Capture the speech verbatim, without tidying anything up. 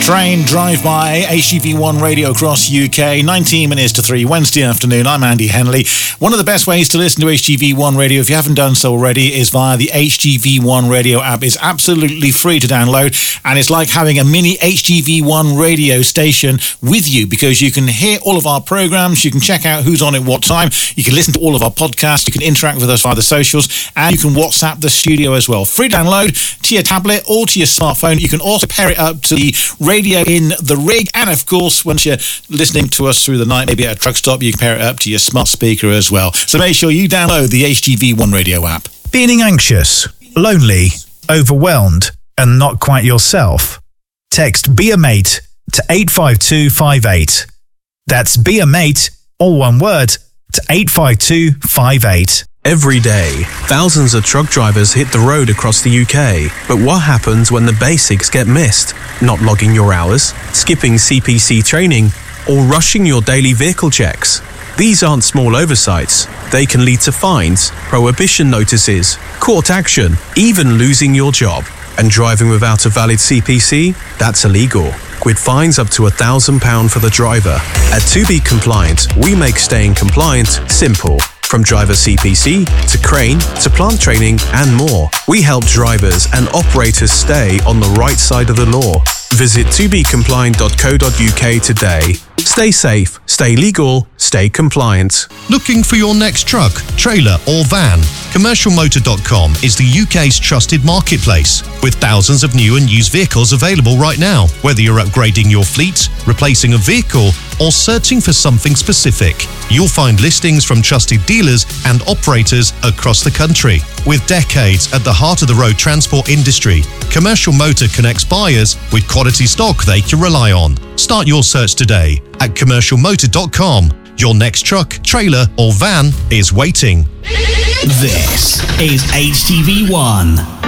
Train Drive By, H G V one Radio across U K, nineteen minutes to three, Wednesday afternoon. I'm Andy Henley. One of the best ways to listen to H G V one Radio, if you haven't done so already, is via the H G V one Radio app. It's absolutely free to download, and it's like having a mini H G V one radio station with you, because you can hear all of our programs, you can check out who's on at what time, you can listen to all of our podcasts, you can interact with us via the socials, and you can WhatsApp the studio as well. Free download to your tablet or to your smartphone. You can also pair it up to the radio in the rig, and of course once you're listening to us through the night, maybe at a truck stop, you can pair it up to your smart speaker as well. So make sure you download the H G V one Radio app. Feeling anxious, lonely, overwhelmed and not quite yourself? Text Be A Mate to eight five two five eight. That's Be A Mate, all one word, to eight five two five eight. Every day, thousands of truck drivers hit the road across the U K. But what happens when the basics get missed? Not logging your hours, skipping C P C training, or rushing your daily vehicle checks? These aren't small oversights. They can lead to fines, prohibition notices, court action, even losing your job. And driving without a valid C P C? That's illegal, with fines up to one thousand pounds for the driver. At To Be Compliant, we make staying compliant simple. From driver C P C, to crane, to plant training and more. We help drivers and operators stay on the right side of the law. Visit to be compliant dot co dot U K today. Stay safe, stay legal, stay compliant. Looking for your next truck, trailer or van? commercial motor dot com is the U K's trusted marketplace, with thousands of new and used vehicles available right now. Whether you're upgrading your fleet, replacing a vehicle, or searching for something specific, you'll find listings from trusted dealers and operators across the country. With decades at the heart of the road transport industry, Commercial Motor connects buyers with quality stock they can rely on. Start your search today at commercial motor dot com. Your next truck, trailer or van is waiting. This is H G V one.